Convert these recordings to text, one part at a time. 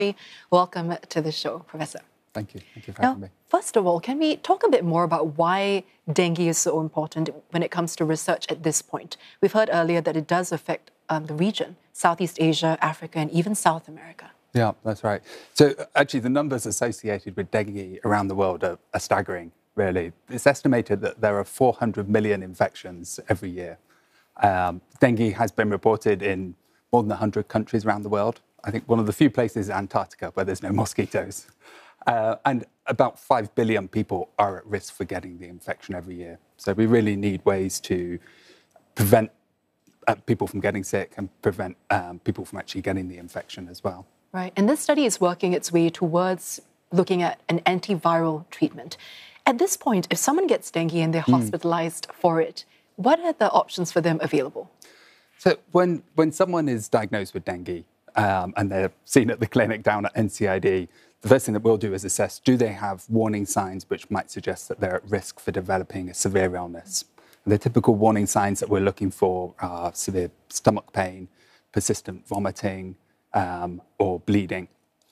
Welcome to the show, Professor. Thank you. Thank you for having me. First of all, can we talk a bit more about why dengue is so important when it comes to research at this point? We've heard earlier that it does affect the region, Southeast Asia, Africa, and even South America. Yeah, that's right. So actually, the numbers associated with dengue around the world are staggering, really. It's estimated that there are 400 million infections every year. Dengue has been reported in more than 100 countries around the world. I think one of the few places is Antarctica where there's no mosquitoes. And about 5 billion people are at risk for getting the infection every year. So we really need ways to prevent people from getting sick and prevent people from actually getting the infection as well. Right. And this study is working its way towards looking at an antiviral treatment. At this point, if someone gets dengue and they're hospitalized for it, what are the options for them available? So when someone is diagnosed with dengue and they're seen at the clinic down at NCID, the first thing that we'll do is assess, do they have warning signs which might suggest that they're at risk for developing a severe illness? And the typical warning signs that we're looking for are severe stomach pain, persistent vomiting, or bleeding.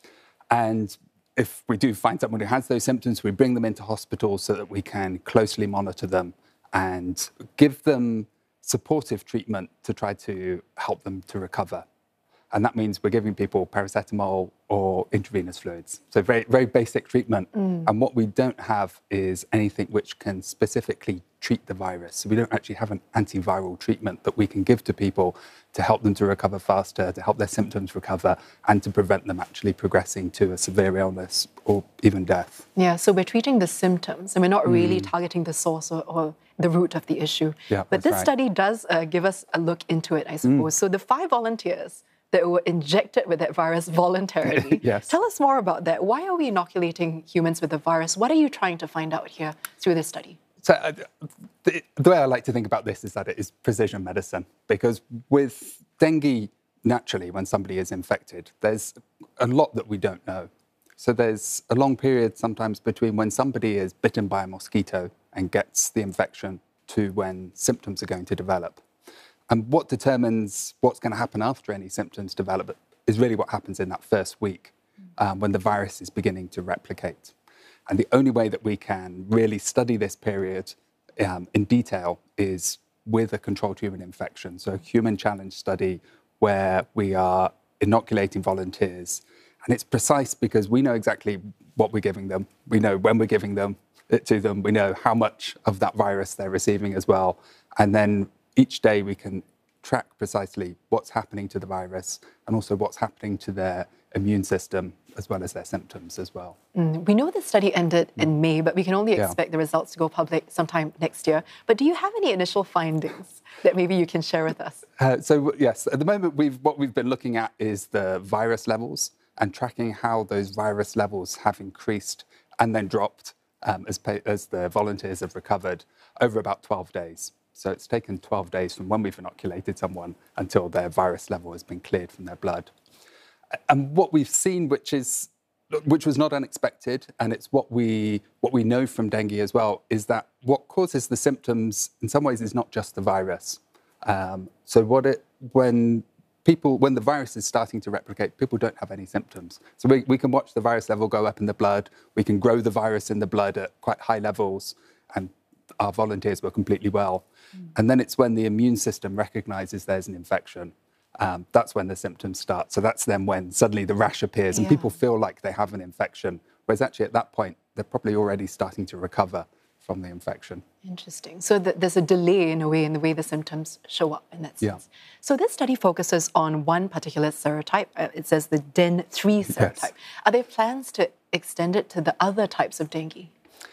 And if we do find someone who has those symptoms, we bring them into hospital so that we can closely monitor them and give them supportive treatment to try to help them to recover. And that means we're giving people paracetamol or intravenous fluids. So very, very basic treatment. And what we don't have is anything which can specifically treat the virus. So we don't actually have an antiviral treatment that we can give to people to help them to recover faster, to help their symptoms recover, and to prevent them actually progressing to a severe illness or even death. Yeah, so we're treating the symptoms and we're not really targeting the source or the root of the issue. Yeah, but this study does give us a look into it, I suppose. So the 5 volunteers that were injected with that virus voluntarily. Yes. Tell us more about that. Why are we inoculating humans with the virus? What are you trying to find out here through this study? So the way I like to think about this is that it is precision medicine, because with dengue, naturally, when somebody is infected, there's a lot that we don't know. So there's a long period sometimes between when somebody is bitten by a mosquito and gets the infection to when symptoms are going to develop. And what determines what's going to happen after any symptoms develop is really what happens in that first week when the virus is beginning to replicate. And the only way that we can really study this period in detail is with a controlled human infection. So a human challenge study where we are inoculating volunteers. And it's precise because we know exactly what we're giving them. We know when we're giving them to them. We know how much of that virus they're receiving as well. And then each day we can track precisely what's happening to the virus and also what's happening to their immune system as well as their symptoms as well. We know the study ended in May, but we can only expect the results to go public sometime next year. But do you have any initial findings that maybe you can share with us? So yes, at the moment what we've been looking at is the virus levels and tracking how those virus levels have increased and then dropped as the volunteers have recovered over about 12 days. So it's taken 12 days from when we've inoculated someone until their virus level has been cleared from their blood. And what we've seen, which was not unexpected, and it's what we know from dengue as well, is that what causes the symptoms in some ways is not just the virus. So when the virus is starting to replicate, people don't have any symptoms. So we can watch the virus level go up in the blood. We can grow the virus in the blood at quite high levels, and our volunteers were completely well. And then it's when the immune system recognizes there's an infection. That's when the symptoms start. So that's then when suddenly the rash appears and people feel like they have an infection. Whereas actually at that point, they're probably already starting to recover from the infection. Interesting. So there's a delay in a way in the way the symptoms show up in that sense. So this study focuses on one particular serotype. It says the DEN3 serotype. Yes. Are there plans to extend it to the other types of dengue?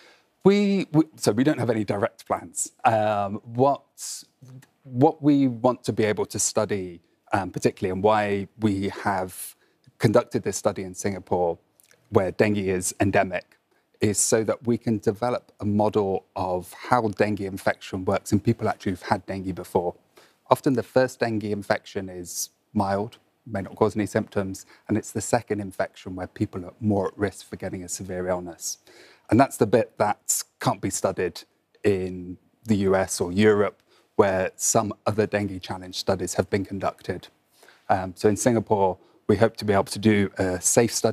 So we don't have any direct plans. What we want to be able to study, particularly, and why we have conducted this study in Singapore, where dengue is endemic, is so that we can develop a model of how dengue infection works in people actually who've had dengue before. Often the first dengue infection is mild, may not cause any symptoms, and it's the second infection where people are more at risk for getting a severe illness. And that's the bit that can't be studied in the US or Europe, where some other dengue challenge studies have been conducted. So in Singapore, we hope to be able to do a safe study